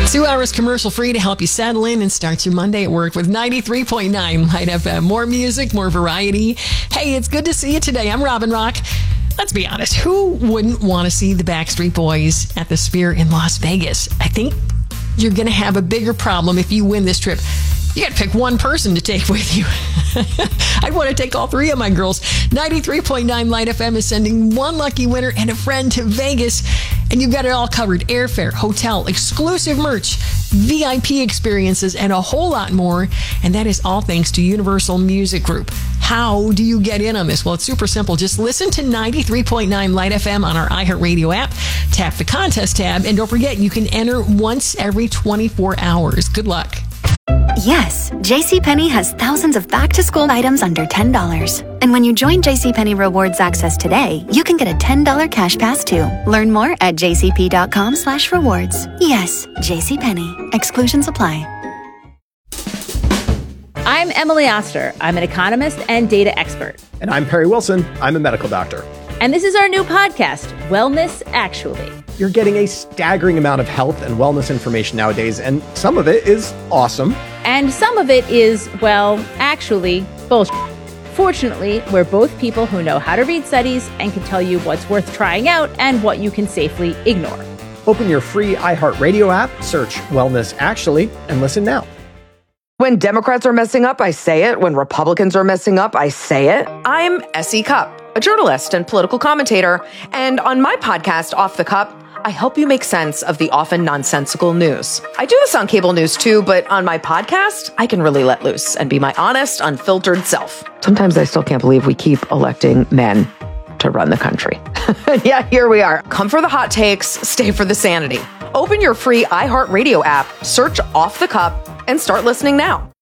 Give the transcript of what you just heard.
2 hours commercial free to help you settle in and start your Monday at work with 93.9 Light FM. More music, more variety. Hey, it's good to see you today. I'm Robin Rock. Let's be honest, who wouldn't want to see the Backstreet Boys at the Sphere in Las Vegas? I think you're going to have a bigger problem if you win this trip. You got to pick one person to take with you. I'd want to take all three of my girls. 93.9 Light FM is sending one lucky winner and a friend to Vegas. And you've got it all covered. Airfare, hotel, exclusive merch, VIP experiences, and a whole lot more. And that is all thanks to Universal Music Group. How do you get in on this? Well, it's super simple. Just listen to 93.9 Light FM on our iHeartRadio app. Tap the contest tab. And don't forget, you can enter once every 24 hours. Good luck. Yes, JCPenney has thousands of back-to-school items under $10. And when you join JCPenney Rewards Access today, you can get a $10 cash pass too. Learn more at jcp.com/rewards. Yes, JCPenney. Exclusions apply. I'm Emily Oster. I'm an economist and data expert. And I'm Perry Wilson. I'm a medical doctor. And this is our new podcast, Wellness Actually. You're getting a staggering amount of health and wellness information nowadays, and some of it is awesome. And some of it is, well, actually, bullshit. Fortunately, we're both people who know how to read studies and can tell you what's worth trying out and what you can safely ignore. Open your free iHeartRadio app, search Wellness Actually, and listen now. When Democrats are messing up, I say it. When Republicans are messing up, I say it. I'm S.E. Cupp, a journalist and political commentator. And on my podcast, Off the Cup, I help you make sense of the often nonsensical news. I do this on cable news too, but on my podcast, I can really let loose and be my honest, unfiltered self. Sometimes I still can't believe we keep electing men to run the country. Yeah, here we are. Come for the hot takes, stay for the sanity. Open your free iHeartRadio app, search Off the Cup, and start listening now.